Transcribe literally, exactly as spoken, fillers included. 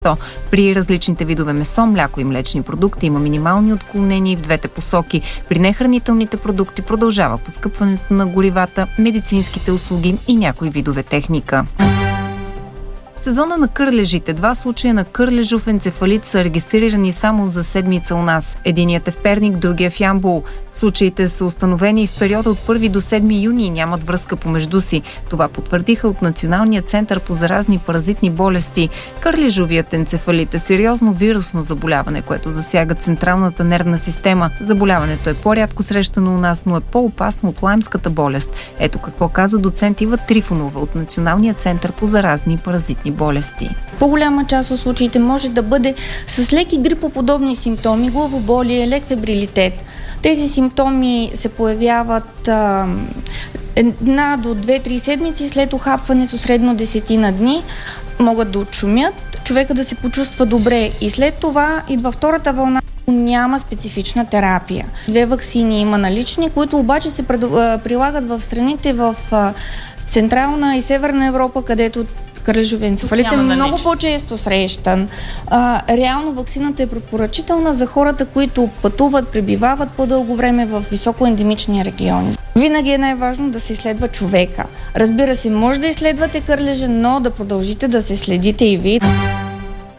То при различните видове месо, мляко и млечни продукти има минимални отклонения и в двете посоки. При нехранителните продукти продължава поскъпването на горивата, медицинските услуги и някои видове техника. В сезона на кърлежите два случая на кърлежов енцефалит са регистрирани само за седмица у нас. Единият е в Перник, другия в Ямбол. Случаите са установени в периода от първи до седми юни и нямат връзка помежду си. Това потвърдиха от Националния център по заразни паразитни болести. Кърлежовият енцефалит е сериозно вирусно заболяване, което засяга централната нервна система. Заболяването е по-рядко срещано у нас, но е по-опасно от лаймската болест. Ето какво каза доцент Ива Трифонова от Националния център по заразни паразитни болести. По-голяма част от случаите може да бъде с леки грипоподобни симптоми, главоболие, лек фебрилитет. Тези симптоми се появяват а, една до две-три седмици след ухапването, средно десетина дни, могат да отшумят, човека да се почувства добре и след това идва втората вълна. Няма специфична терапия. Две ваксини има налични, които обаче се прилагат в страните в Централна и Северна Европа, където кърлежовия енцефалит е много по-често срещан. А, реално ваксината е препоръчителна за хората, които пътуват, пребивават по-дълго време в високоендемични региони. Винаги е най-важно да се изследва човека. Разбира се, може да изследвате кърлежа, но да продължите да се следите и вие.